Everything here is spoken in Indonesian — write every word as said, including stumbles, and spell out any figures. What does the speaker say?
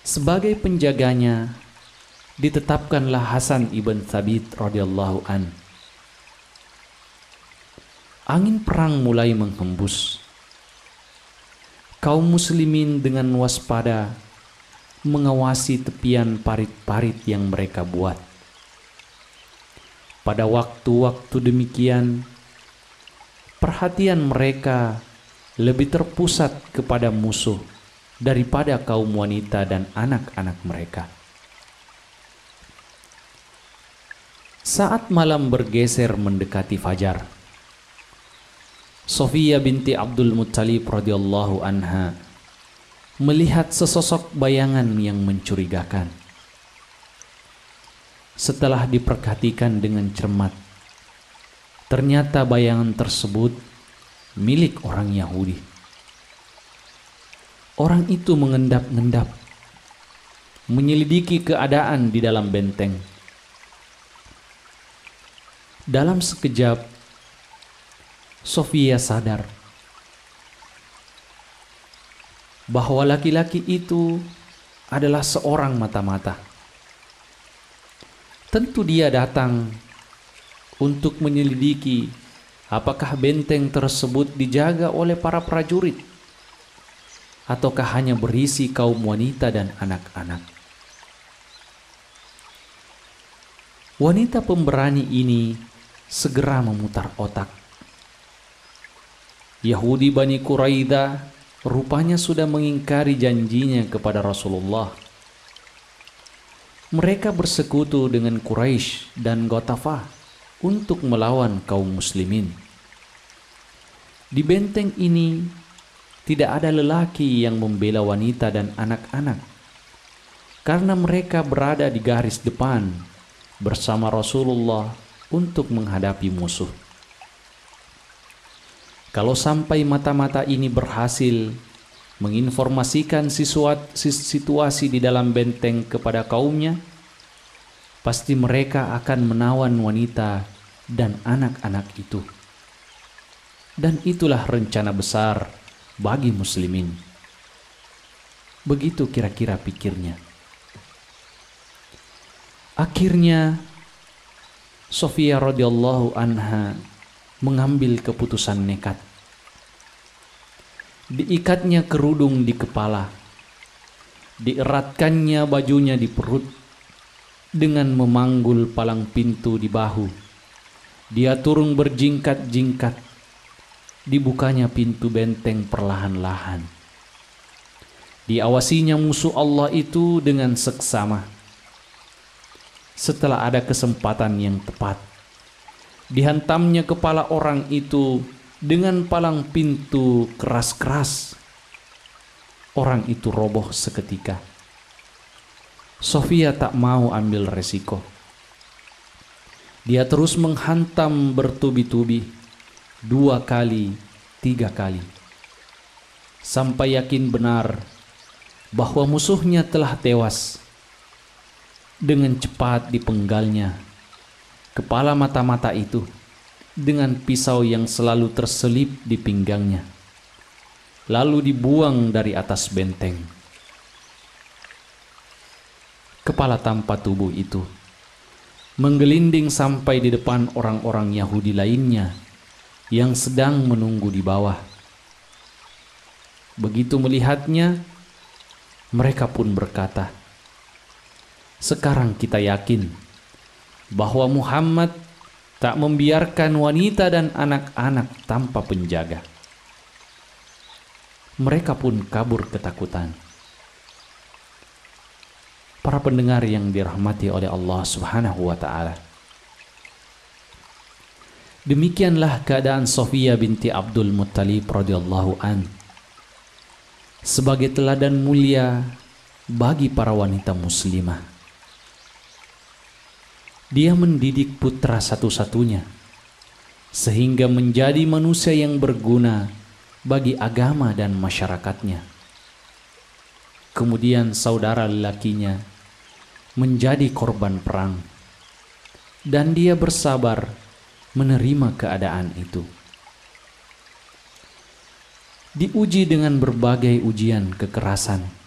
Sebagai penjaganya ditetapkanlah Hasan ibn Thabit radhiyallahu an. Angin perang mulai menghembus. Kaum muslimin dengan waspada mengawasi tepian parit-parit yang mereka buat. Pada waktu-waktu demikian, perhatian mereka lebih terpusat kepada musuh daripada kaum wanita dan anak-anak mereka. Saat malam bergeser mendekati fajar, Sofiyah binti Abdul Muttalib radhiyallahu anha melihat sesosok bayangan yang mencurigakan. Setelah diperhatikan dengan cermat, ternyata bayangan tersebut milik orang Yahudi. Orang itu mengendap-endap, menyelidiki keadaan di dalam benteng. Dalam sekejap, Sofiyah sadar bahwa laki-laki itu adalah seorang mata-mata. Tentu dia datang untuk menyelidiki apakah benteng tersebut dijaga oleh para prajurit ataukah hanya berisi kaum wanita dan anak-anak. Wanita pemberani ini segera memutar otak. Yahudi Bani Quraidah rupanya sudah mengingkari janjinya kepada Rasulullah. Mereka bersekutu dengan Quraisy dan Ghatafah untuk melawan kaum muslimin. Di benteng ini tidak ada lelaki yang membela wanita dan anak-anak, karena mereka berada di garis depan bersama Rasulullah untuk menghadapi musuh. Kalau sampai mata-mata ini berhasil menginformasikan situasi di dalam benteng kepada kaumnya, pasti mereka akan menawan wanita dan anak-anak itu. Dan itulah rencana besar bagi muslimin. Begitu kira-kira pikirnya. Akhirnya Sofiyah radhiyallahu anha mengambil keputusan nekat. Diikatnya kerudung di kepala, dieratkannya bajunya di perut, dengan memanggul palang pintu di bahu. Dia turun berjingkat-jingkat. Dibukanya pintu benteng perlahan-lahan. Diawasinya musuh Allah itu dengan seksama. Setelah ada kesempatan yang tepat, dihantamnya kepala orang itu dengan palang pintu keras-keras. Orang itu roboh seketika. Sofiyah tak mau ambil resiko. Dia terus menghantam bertubi-tubi, dua kali, tiga kali, sampai yakin benar bahwa musuhnya telah tewas. Dengan cepat dipenggalnya kepala mata-mata itu dengan pisau yang selalu terselip di pinggangnya, lalu dibuang dari atas benteng. Kepala tanpa tubuh itu menggelinding sampai di depan orang-orang Yahudi lainnya yang sedang menunggu di bawah. Begitu melihatnya, mereka pun berkata, "Sekarang kita yakin bahwa Muhammad tak membiarkan wanita dan anak-anak tanpa penjaga." Mereka pun kabur ketakutan. Para pendengar yang dirahmati oleh Allah Subhanahu wa ta'ala, demikianlah keadaan Sofiyah binti Abdul Muttalib radhiyallahu an sebagai teladan mulia bagi para wanita muslimah. Dia mendidik putra satu-satunya sehingga menjadi manusia yang berguna bagi agama dan masyarakatnya. Kemudian saudara lelakinya menjadi korban perang, dan dia bersabar menerima keadaan itu. Diuji dengan berbagai ujian kekerasan,